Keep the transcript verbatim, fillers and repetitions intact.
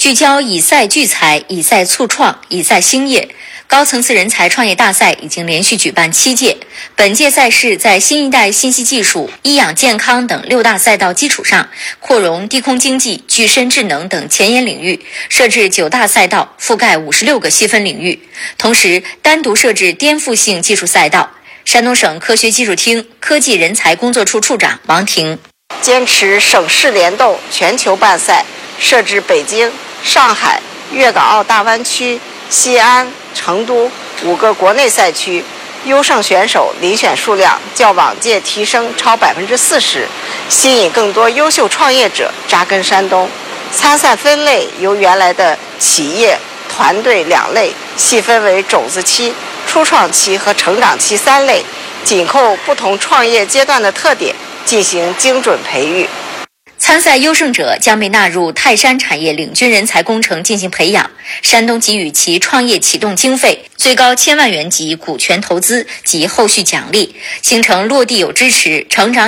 聚焦以赛聚才、以赛促创、以赛兴业。高层次人才创业大赛已经连续举办七届，本届赛事在新一代信息技术、医养健康等六大赛道基础上，扩容低空经济、具身智能等前沿领域，设置九大赛道，覆盖五十六个细分领域，同时单独设置颠覆性技术赛道。山东省科学技术厅科技人才工作处处长王婷： 坚持省市联动、全球办赛，设置北京、上海、粤港澳大湾区、西安、成都五个国内赛区，优胜选手遴选数量较往届提升超百分之四十，吸引更多优秀创业者扎根山东。参赛分类由原来的企业、团队两类，细分为种子期、初创期和成长期三类，紧扣不同创业阶段的特点进行精准培育。 参赛优胜者将被纳入泰山产业领军人才工程进行培养，山东给予其创业启动经费最高千万元级股权投资及后续奖励，形成落地有支持、成长